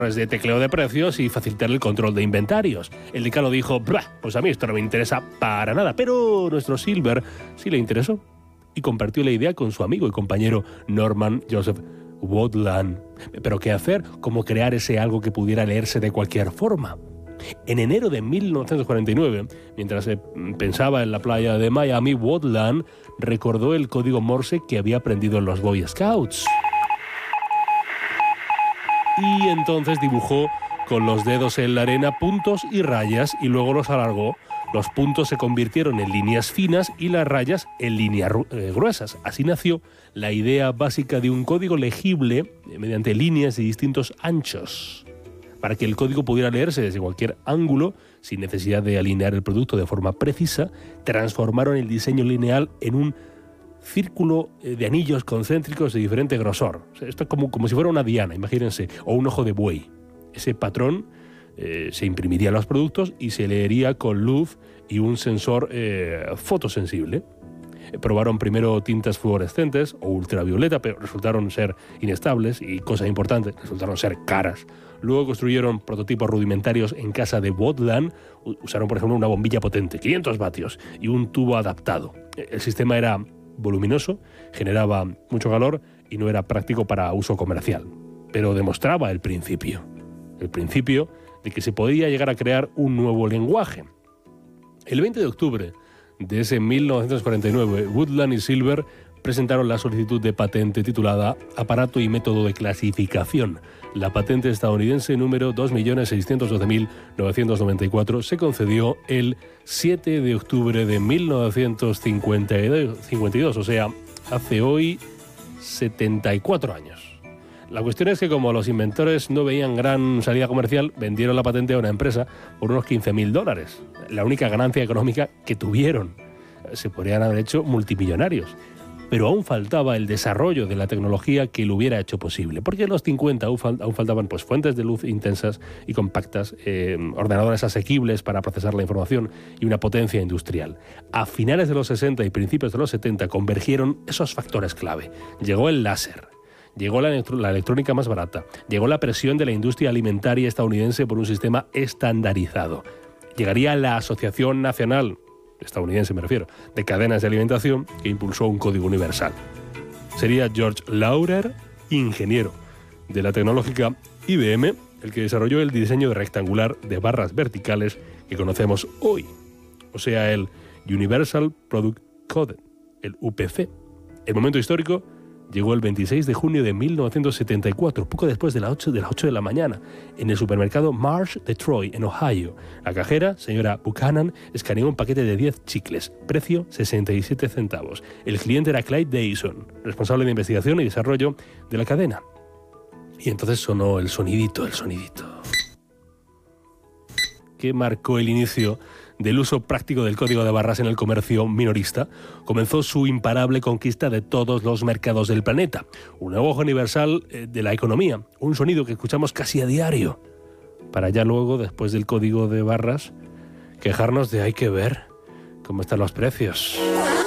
de tecleo de precios y facilitar el control de inventarios. El decano dijo, pues a mí esto no me interesa para nada, pero nuestro Silver sí le interesó y compartió la idea con su amigo y compañero Norman Joseph Wodland. ¿Pero qué hacer? ¿Cómo crear ese algo que pudiera leerse de cualquier forma? En enero de 1949, mientras pensaba en la playa de Miami, Wodland recordó el código Morse que había aprendido en los Boy Scouts. Y entonces dibujó con los dedos en la arena puntos y rayas y luego los alargó. Los puntos se convirtieron en líneas finas y las rayas en líneas gruesas. Así nació la idea básica de un código legible mediante líneas de distintos anchos. Para que el código pudiera leerse desde cualquier ángulo, sin necesidad de alinear el producto de forma precisa, transformaron el diseño lineal en un círculo de anillos concéntricos de diferente grosor. O sea, esto es como si fuera una diana, imagínense, o un ojo de buey. Ese patrón se imprimiría en los productos y se leería con luz y un sensor fotosensible. Probaron primero tintas fluorescentes o ultravioleta, pero resultaron ser inestables y, cosa importante, resultaron ser caras. Luego construyeron prototipos rudimentarios en casa de Wodland. Usaron, por ejemplo, una bombilla potente, 500 vatios, y un tubo adaptado. El sistema era voluminoso, generaba mucho calor y no era práctico para uso comercial. Pero demostraba el principio de que se podía llegar a crear un nuevo lenguaje. El 20 de octubre de ese 1949, Wodland y Silver presentaron la solicitud de patente titulada Aparato y Método de Clasificación. La patente estadounidense número 2.612.994 se concedió el 7 de octubre de 1952, o sea, hace hoy 74 años. La cuestión es que como los inventores no veían gran salida comercial, vendieron la patente a una empresa por unos $15.000. La única ganancia económica que tuvieron. Se podrían haber hecho multimillonarios. Pero aún faltaba el desarrollo de la tecnología que lo hubiera hecho posible. Porque en los 50 aún faltaban fuentes de luz intensas y compactas, ordenadores asequibles para procesar la información y una potencia industrial. A finales de los 60 y principios de los 70 convergieron esos factores clave. Llegó el láser. Llegó la electrónica más barata. Llegó la presión de la industria alimentaria estadounidense por un sistema estandarizado. Llegaría la Asociación Nacional, estadounidense me refiero, de Cadenas de Alimentación, que impulsó un código universal. Sería George Laurer, ingeniero de la tecnológica IBM, el que desarrolló el diseño rectangular de barras verticales que conocemos hoy. O sea, el Universal Product Code, el UPC. El momento histórico llegó el 26 de junio de 1974, poco después de las 8 de la mañana, en el supermercado Marsh de Troy, en Ohio. La cajera, señora Buchanan, escaneó un paquete de 10 chicles, precio 67 centavos. El cliente era Clyde Dyson, responsable de investigación y desarrollo de la cadena. Y entonces sonó el sonidito, que marcó el inicio del uso práctico del código de barras en el comercio minorista. Comenzó su imparable conquista de todos los mercados del planeta. Un lenguaje universal de la economía, un sonido que escuchamos casi a diario, para ya luego, después del código de barras, quejarnos de hay que ver cómo están los precios.